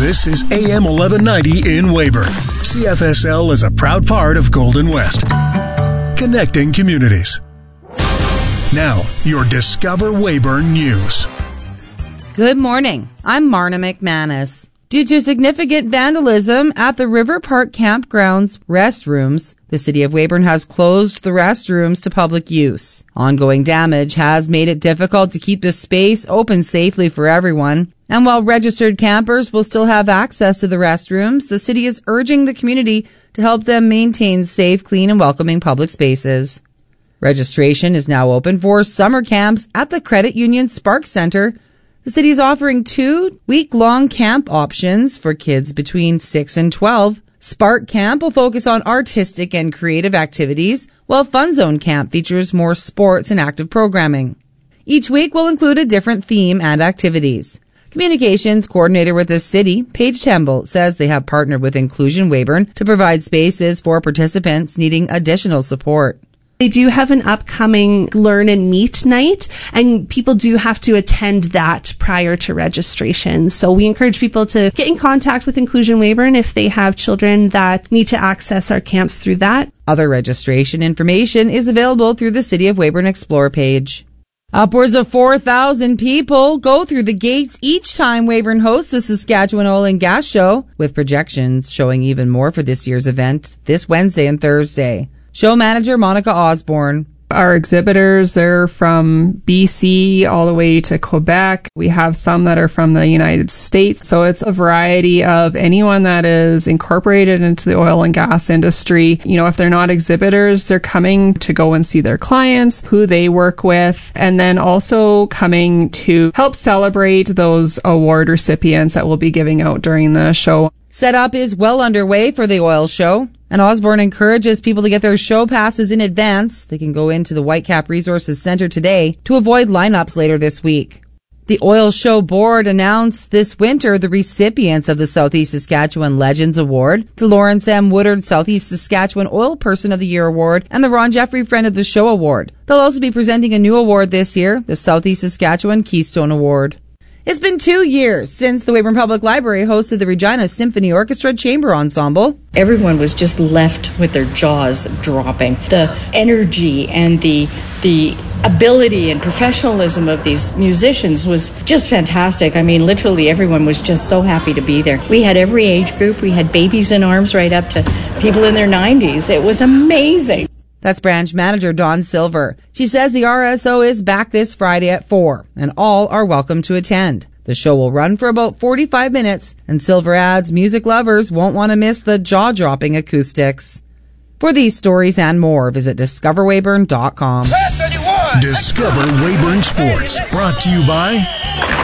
This is AM 1190 in Weyburn. CFSL is a proud part of Golden West. Connecting communities. Now, your Discover Weyburn News. Good morning. I'm Marna McManus. Due to significant vandalism at the River Park Campground's restrooms, the City of Weyburn has closed the restrooms to public use. Ongoing damage has made it difficult to keep the space open safely for everyone. And while registered campers will still have access to the restrooms, the city is urging the community to help them maintain safe, clean, and welcoming public spaces. Registration is now open for summer camps at the Credit Union Spark Center. The city is offering 2 week-long camp options for kids between 6 and 12. Spark Camp will focus on artistic and creative activities, while Fun Zone Camp features more sports and active programming. Each week will include a different theme and activities. Communications coordinator with the city, Paige Temple, says they have partnered with Inclusion Weyburn to provide spaces for participants needing additional support. They do have an upcoming Learn and Meet night, and people do have to attend that prior to registration. So we encourage people to get in contact with Inclusion Weyburn if they have children that need to access our camps through that. Other registration information is available through the City of Weyburn Explore page. Upwards of 4,000 people go through the gates each time Weyburn hosts the Saskatchewan Oil and Gas Show, with projections showing even more for this year's event this Wednesday and Thursday. Show manager Monica Osborne. Our exhibitors are from BC all the way to Quebec. We have some that are from the United States. So it's a variety of anyone that is incorporated into the oil and gas industry. You know, if they're not exhibitors, they're coming to go and see their clients, who they work with, and then also coming to help celebrate those award recipients that we'll be giving out during the show. Setup is well underway for the oil show, and Osborne encourages people to get their show passes in advance. They can go into the Whitecap Resources Center today to avoid lineups later this week. The Oil Show Board announced this winter the recipients of the Southeast Saskatchewan Legends Award, the Lawrence M. Woodard Southeast Saskatchewan Oil Person of the Year Award, and the Ron Jeffrey Friend of the Show Award. They'll also be presenting a new award this year, the Southeast Saskatchewan Keystone Award. It's been 2 years since the Weyburn Public Library hosted the Regina Symphony Orchestra Chamber Ensemble. Everyone was just left with their jaws dropping. The energy and the ability and professionalism of these musicians was just fantastic. I mean, literally everyone was just so happy to be there. We had every age group. We had babies in arms right up to people in their 90s. It was amazing. That's branch manager Dawn Silver. She says the RSO is back this Friday at 4, and all are welcome to attend. The show will run for about 45 minutes, and Silver adds music lovers won't want to miss the jaw-dropping acoustics. For these stories and more, visit discoverweyburn.com. Discover Weyburn Sports, brought to you by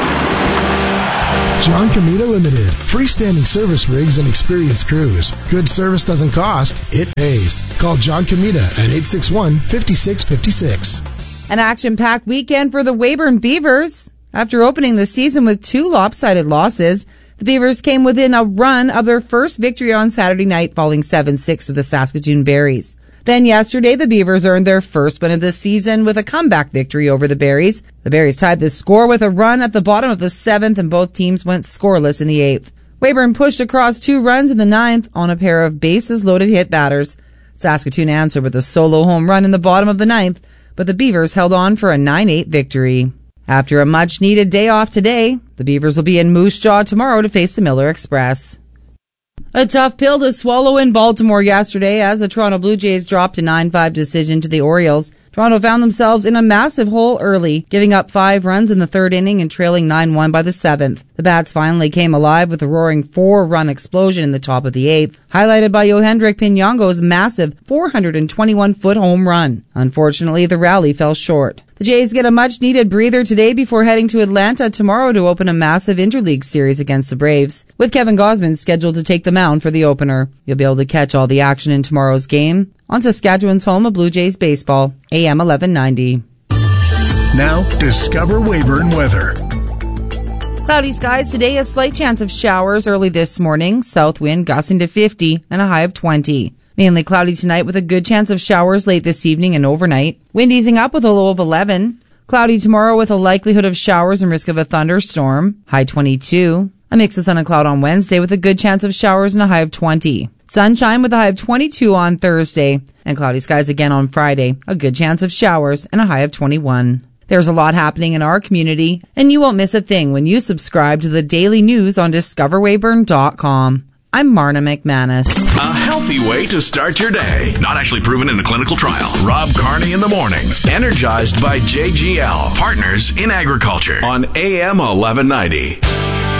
John Comita Limited. Freestanding service rigs and experienced crews. Good service doesn't cost, it pays. Call John Comita at 861-5656. An action-packed weekend for the Weyburn Beavers. After opening the season with 2 lopsided losses, the Beavers came within a run of their first victory on Saturday night, falling 7-6 to the Saskatoon Berries. Then yesterday, the Beavers earned their first win of the season with a comeback victory over the Berries. The Berries tied the score with a run at the bottom of the 7th, and both teams went scoreless in the 8th. Weyburn pushed across 2 runs in the 9th on a pair of bases-loaded hit batters. Saskatoon answered with a solo home run in the bottom of the 9th, but the Beavers held on for a 9-8 victory. After a much-needed day off today, the Beavers will be in Moose Jaw tomorrow to face the Miller Express. A tough pill to swallow in Baltimore yesterday as the Toronto Blue Jays dropped a 9-5 decision to the Orioles. Toronto found themselves in a massive hole early, giving up 5 runs in the 3rd inning and trailing 9-1 by the 7th. The Bats finally came alive with a roaring 4-run explosion in the top of the 8th, highlighted by Yohendrick Pinongo's massive 421-foot home run. Unfortunately, the rally fell short. The Jays get a much-needed breather today before heading to Atlanta tomorrow to open a massive interleague series against the Braves, with Kevin Gausman scheduled to take the mound for the opener. You'll be able to catch all the action in tomorrow's game on Saskatchewan's home of Blue Jays baseball, AM 1190. Now, Discover Weyburn weather. Cloudy skies today, a slight chance of showers early this morning, south wind gusting to 50 and a high of 20. Mainly cloudy tonight with a good chance of showers late this evening and overnight. Wind easing up with a low of 11. Cloudy tomorrow with a likelihood of showers and risk of a thunderstorm. High 22. A mix of sun and cloud on Wednesday with a good chance of showers and a high of 20. Sunshine with a high of 22 on Thursday. And cloudy skies again on Friday. A good chance of showers and a high of 21. There's a lot happening in our community, and you won't miss a thing when you subscribe to the daily news on discoverweyburn.com. I'm Marna McManus. A healthy way to start your day. Not actually proven in a clinical trial. Rob Carney in the morning. Energized by JGL. Partners in Agriculture. On AM 1190.